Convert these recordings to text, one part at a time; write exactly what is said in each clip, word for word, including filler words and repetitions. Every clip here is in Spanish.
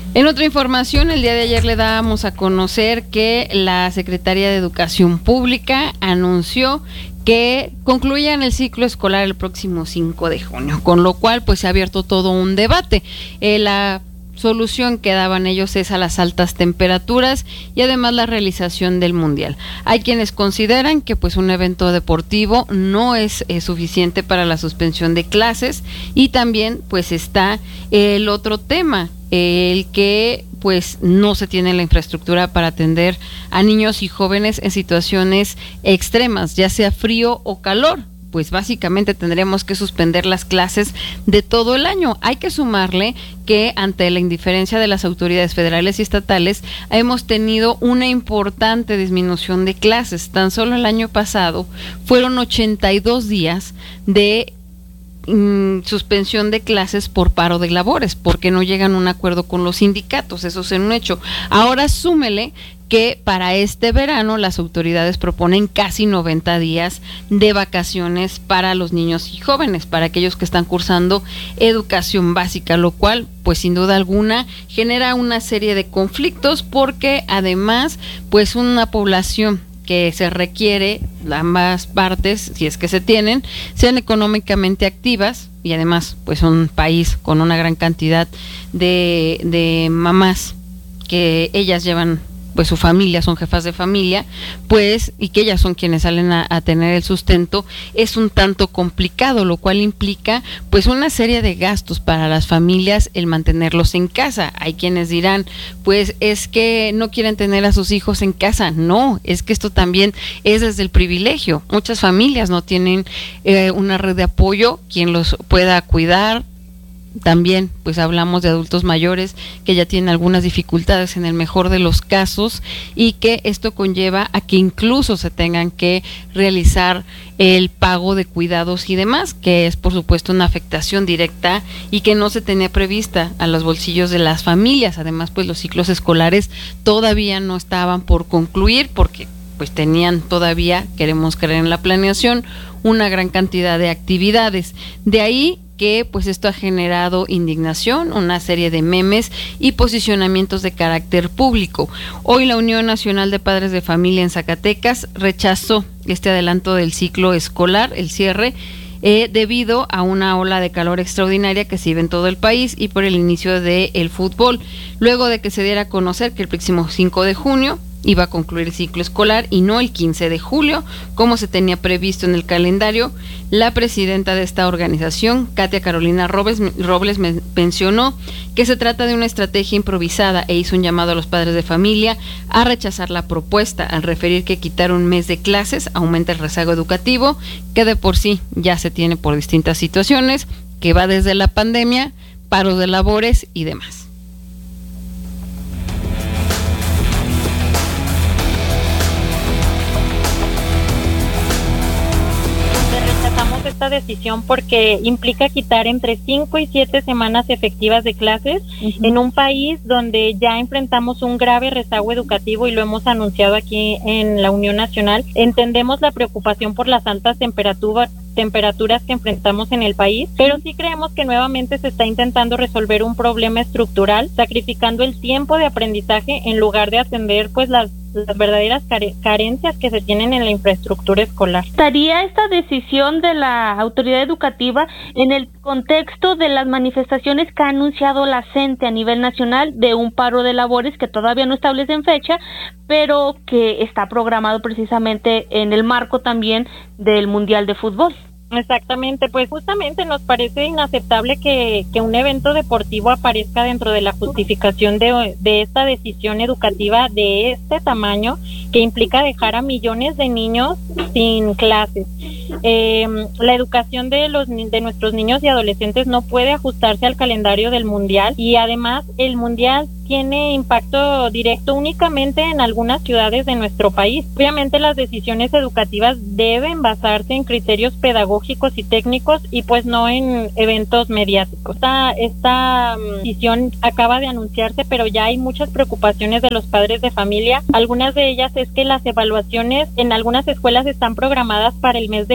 En otra información, el día de ayer le dábamos a conocer que la Secretaría de Educación Pública anunció que concluyan el ciclo escolar el próximo cinco de junio, con lo cual pues se ha abierto todo un debate. Eh, la solución que daban ellos es a las altas temperaturas y además la realización del mundial. Hay quienes consideran que pues un evento deportivo no es eh, suficiente para la suspensión de clases, y también pues está el otro tema, el que pues no se tiene la infraestructura para atender a niños y jóvenes en situaciones extremas, ya sea frío o calor. Pues básicamente tendremos que suspender las clases de todo el año. Hay que sumarle que ante la indiferencia de las autoridades federales y estatales hemos tenido una importante disminución de clases. Tan solo el año pasado fueron ochenta y dos días de mm, suspensión de clases por paro de labores, porque no llegan a un acuerdo con los sindicatos. Eso es un hecho. Ahora súmele que para este verano las autoridades proponen casi noventa días de vacaciones para los niños y jóvenes, para aquellos que están cursando educación básica, lo cual pues sin duda alguna genera una serie de conflictos, porque además pues una población que se requiere, ambas partes, si es que se tienen, sean económicamente activas, y además pues un país con una gran cantidad de, de mamás que ellas llevan pues su familia, son jefas de familia, pues, y que ellas son quienes salen a, a tener el sustento, es un tanto complicado, lo cual implica pues una serie de gastos para las familias el mantenerlos en casa. Hay quienes dirán, pues es que no quieren tener a sus hijos en casa. No, es que esto también es desde el privilegio. Muchas familias no tienen eh, una red de apoyo, quien los pueda cuidar. También pues hablamos de adultos mayores que ya tienen algunas dificultades en el mejor de los casos, y que esto conlleva a que incluso se tengan que realizar el pago de cuidados y demás, que es por supuesto una afectación directa y que no se tenía prevista a los bolsillos de las familias. Además pues los ciclos escolares todavía no estaban por concluir, porque pues tenían todavía, queremos creer en la planeación, una gran cantidad de actividades. De ahí que pues esto ha generado indignación, una serie de memes y posicionamientos de carácter público. Hoy la Unión Nacional de Padres de Familia en Zacatecas rechazó este adelanto del ciclo escolar, el cierre, eh, debido a una ola de calor extraordinaria que se vive en todo el país y por el inicio del fútbol, luego de que se diera a conocer que el próximo cinco de junio iba a concluir el ciclo escolar y no el quince de julio, como se tenía previsto en el calendario. La presidenta de esta organización, Katia Carolina Robles, Robles, mencionó que se trata de una estrategia improvisada e hizo un llamado a los padres de familia a rechazar la propuesta, al referir que quitar un mes de clases aumenta el rezago educativo, que de por sí ya se tiene por distintas situaciones, que va desde la pandemia, paros de labores y demás. Esta decisión porque implica quitar entre cinco y siete semanas efectivas de clases uh-huh. en un país donde ya enfrentamos un grave rezago educativo, y lo hemos anunciado aquí en la Unión Nacional. Entendemos la preocupación por las altas temperaturas temperaturas que enfrentamos en el país, pero sí creemos que nuevamente se está intentando resolver un problema estructural, sacrificando el tiempo de aprendizaje en lugar de atender pues las las verdaderas care- carencias que se tienen en la infraestructura escolar. ¿Estaría esta decisión de la autoridad educativa en el contexto de las manifestaciones que ha anunciado la CENTE a nivel nacional de un paro de labores que todavía no establecen fecha, pero que está programado precisamente en el marco también del Mundial de Fútbol? Exactamente, pues justamente nos parece inaceptable que, que un evento deportivo aparezca dentro de la justificación de, de esta decisión educativa de este tamaño, que implica dejar a millones de niños sin clases. Eh, la educación de los de nuestros niños y adolescentes no puede ajustarse al calendario del mundial, y además el mundial tiene impacto directo únicamente en algunas ciudades de nuestro país. Obviamente las decisiones educativas deben basarse en criterios pedagógicos y técnicos, y pues no en eventos mediáticos. Esta, esta decisión acaba de anunciarse, pero ya hay muchas preocupaciones de los padres de familia. Algunas de ellas es que las evaluaciones en algunas escuelas están programadas para el mes de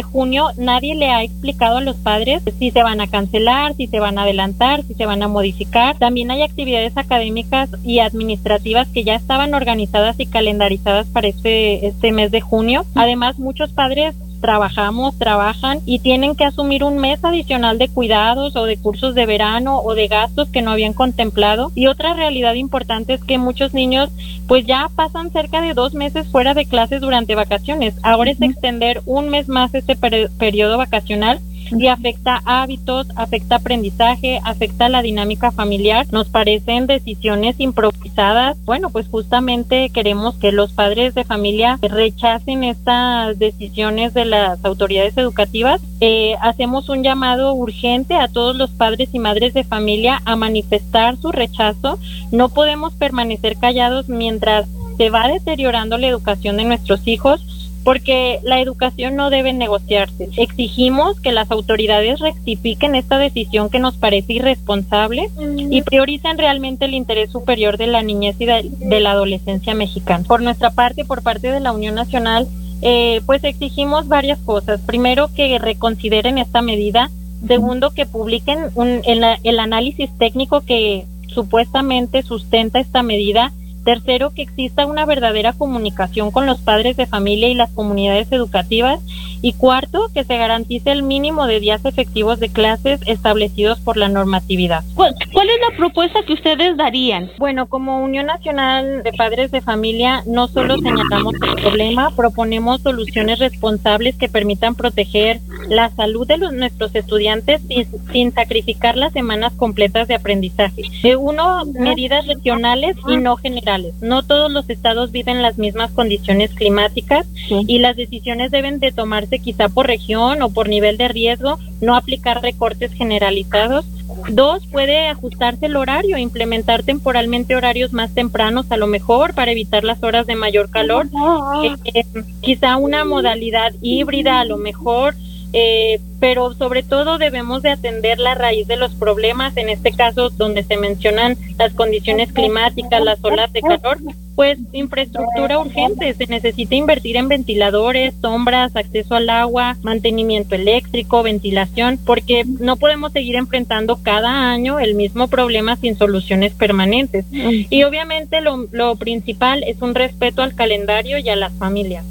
junio, nadie le ha explicado a los padres si se van a cancelar, si se van a adelantar, si se van a modificar. También hay actividades académicas y administrativas que ya estaban organizadas y calendarizadas para este, este mes de junio. Además, muchos padres trabajamos, trabajan y tienen que asumir un mes adicional de cuidados o de cursos de verano o de gastos que no habían contemplado. Y otra realidad importante es que muchos niños pues ya pasan cerca de dos meses fuera de clases durante vacaciones. Ahora es extender un mes más este per- periodo vacacional y afecta hábitos, afecta aprendizaje, afecta la dinámica familiar. Nos parecen decisiones improvisadas. Bueno, pues justamente queremos que los padres de familia rechacen estas decisiones de las autoridades educativas. Eh, hacemos un llamado urgente a todos los padres y madres de familia a manifestar su rechazo. No podemos permanecer callados mientras se va deteriorando la educación de nuestros hijos, porque la educación no debe negociarse. Exigimos que las autoridades rectifiquen esta decisión que nos parece irresponsable y prioricen realmente el interés superior de la niñez y de, de la adolescencia mexicana. Por nuestra parte, por parte de la Unión Nacional, eh, pues exigimos varias cosas. Primero, que reconsideren esta medida. Segundo, que publiquen un, el, el análisis técnico que supuestamente sustenta esta medida. Tercero, que exista una verdadera comunicación con los padres de familia y las comunidades educativas. Y cuarto, que se garantice el mínimo de días efectivos de clases establecidos por la normatividad. ¿Cuál, cuál es la propuesta que ustedes darían? Bueno, como Unión Nacional de Padres de Familia, no solo señalamos el problema, proponemos soluciones responsables que permitan proteger la salud de los, nuestros estudiantes sin, sin sacrificar las semanas completas de aprendizaje. Eh, uno, medidas regionales y no generales. No todos los estados viven las mismas condiciones climáticas, sí, y las decisiones deben de tomarse quizá por región o por nivel de riesgo, no aplicar recortes generalizados. Dos, puede ajustarse el horario, implementar temporalmente horarios más tempranos a lo mejor para evitar las horas de mayor calor. Eh, eh, quizá una modalidad híbrida a lo mejor. Eh, pero sobre todo debemos de atender la raíz de los problemas, en este caso donde se mencionan las condiciones climáticas, las olas de calor, pues infraestructura urgente, se necesita invertir en ventiladores, sombras, acceso al agua, mantenimiento eléctrico, ventilación, porque no podemos seguir enfrentando cada año el mismo problema sin soluciones permanentes. Y obviamente lo, lo principal es un respeto al calendario y a las familias.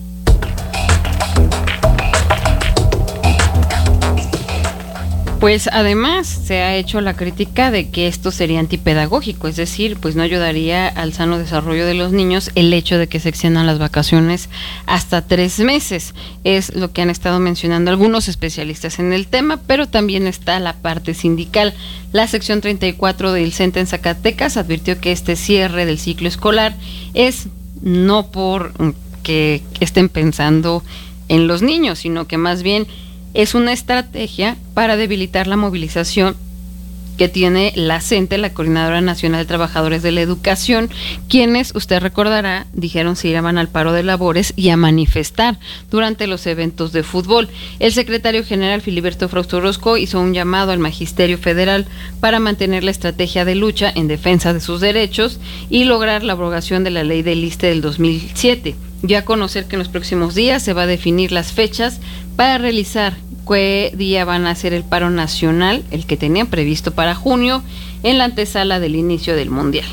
Pues además se ha hecho la crítica de que esto sería antipedagógico, es decir, pues no ayudaría al sano desarrollo de los niños el hecho de que se extiendan las vacaciones hasta tres meses. Es lo que han estado mencionando algunos especialistas en el tema, pero también está la parte sindical. La sección treinta y cuatro del CENTE en Zacatecas advirtió que este cierre del ciclo escolar es no por que estén pensando en los niños, sino que más bien es una estrategia para debilitar la movilización que tiene la CENTE, la Coordinadora Nacional de Trabajadores de la Educación, quienes, usted recordará, dijeron se iban al paro de labores y a manifestar durante los eventos de fútbol. El secretario general Filiberto Frausto Orozco hizo un llamado al Magisterio Federal para mantener la estrategia de lucha en defensa de sus derechos y lograr la abrogación de la ley del ISSSTE del dos mil siete. Ya a conocer que en los próximos días se va a definir las fechas para realizar qué día van a hacer el paro nacional, el que tenían previsto para junio, en la antesala del inicio del Mundial.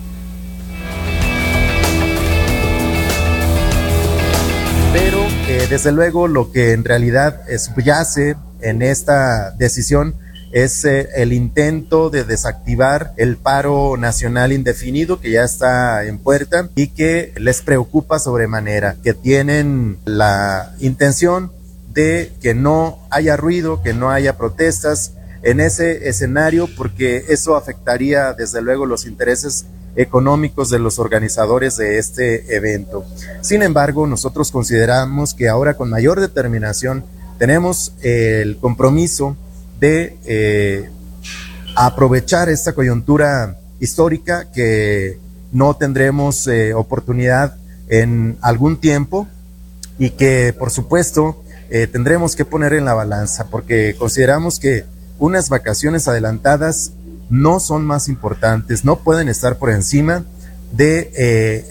Pero eh, desde luego lo que en realidad subyace en esta decisión es eh, el intento de desactivar el paro nacional indefinido que ya está en puerta y que les preocupa sobremanera, que tienen la intención de que no haya ruido, que no haya protestas en ese escenario, porque eso afectaría desde luego los intereses económicos de los organizadores de este evento. Sin embargo, nosotros consideramos que ahora con mayor determinación tenemos el compromiso de eh, aprovechar esta coyuntura histórica que no tendremos eh, oportunidad en algún tiempo y que por supuesto eh, tendremos que poner en la balanza, porque consideramos que unas vacaciones adelantadas no son más importantes, no pueden estar por encima de eh,